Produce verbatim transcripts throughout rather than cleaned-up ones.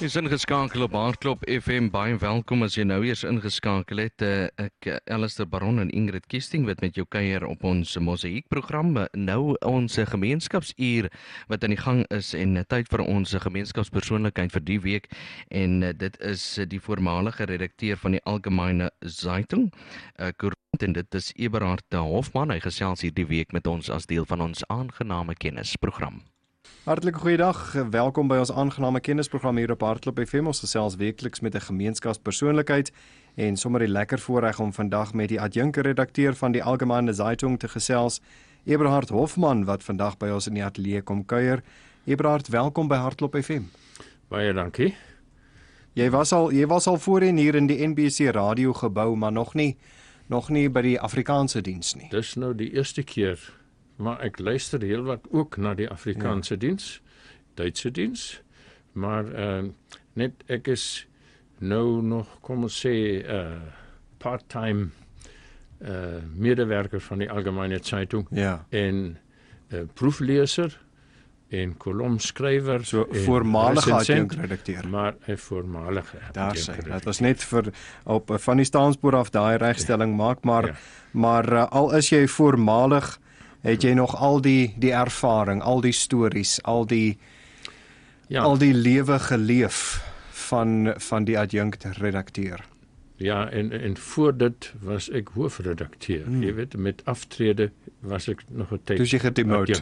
Is ingeskakel op Hardklop F M, baie welkom as jy nou eers ingeskakel het. Uh, ek, uh, Alistair Baron en Ingrid Kiesting wat met jou kuier op ons Mosaïek program. Nou ons gemeenskapsuur wat aan die gang is en uh, tyd vir ons gemeenskapspersoonlikheid vir die week. En uh, dit is uh, die voormalige redakteur van die Allgemeine Zeitung, uh, Koerant, en dit is Eberhard Hofman. Hy gesels hier die week met ons as deel van ons aangename kennisprogram. Hartlike goeiedag, welkom by ons aangename kennisprogram hier op Hardklop F M. Ons gesels weekliks met 'n gemeenskapspersoonlikheid en sommer die lekker voorreg om vandag met die adjunkredakteur van die Allgemeine Zeitung te gesels, Eberhard Hofman, wat vandag by ons in die ateljee kom kuier. Eberhard, welkom by Hardklop F M. Baie dankie. Jy was al jy was al voorheen hier in die N B C radiogebou, maar nog nie nog nie by die Afrikaanse diens nie. Dis nou die eerste keer. Maar ek luister heel wat ook na die Afrikaanse ja. diens, Duitse diens, maar uh, net ek is nou nog, kom ons sê, uh, part-time uh, medewerker van die Allgemeine Zeitung ja. en uh, proefleser en kolomskrywer. So voormalige adjunkredakteur. Maar 'n voormalige Daar sê, dit was net vir op van die staanspoor af daai regstelling ja. maak, maar, ja. maar uh, al is jy voormalig, het jy nog al die die ervaring, al die stories, al die ja. al die lewe geleef van van die adjunkredakteur. Ja, en en voor dit was ek hoofredakteur. Hmm. Jy weet, met aftrede was ek nog 'n tyd. Dus jy gedemote.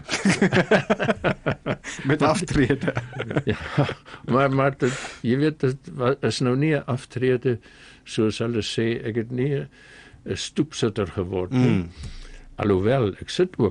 Met aftrede. Ja, maar maar dit, jy weet, dit is nou nie 'n aftrede soos hulle sê, ek het nie 'n stoepsitter geword nie. Hmm. Alhoewel, ek sit ook